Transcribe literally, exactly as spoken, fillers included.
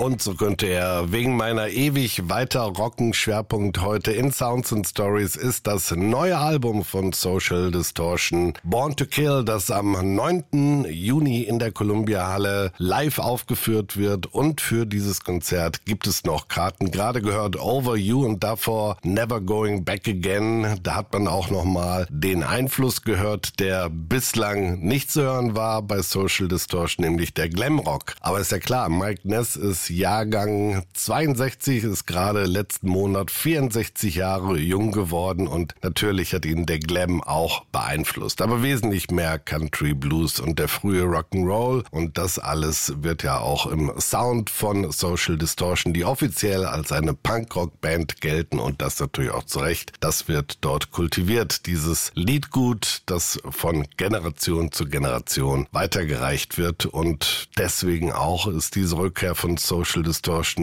Und so könnte er wegen meiner ewig weiter rocken Schwerpunkt heute in Sounds and Stories ist das neue Album von Social Distortion, Born to Kill, das am neunten Juni in der Columbia Halle live aufgeführt wird. Und für dieses Konzert gibt es noch Karten. Gerade gehört Over You und davor Never Going Back Again. Da hat man auch nochmal den Einfluss gehört, der bislang nicht zu hören war bei Social Distortion, nämlich der Glamrock. Aber ist ja klar, Mike Ness ist Jahrgang zweiundsechzig, ist gerade letzten Monat vierundsechzig Jahre jung geworden und natürlich hat ihn der Glam auch beeinflusst. Aber wesentlich mehr Country, Blues und der frühe Rock'n'Roll und das alles wird ja auch im Sound von Social Distortion, die offiziell als eine Punkrock-Band gelten und das natürlich auch zu Recht. Das wird dort kultiviert, dieses Liedgut, das von Generation zu Generation weitergereicht wird und deswegen auch ist diese Rückkehr von Social Distortion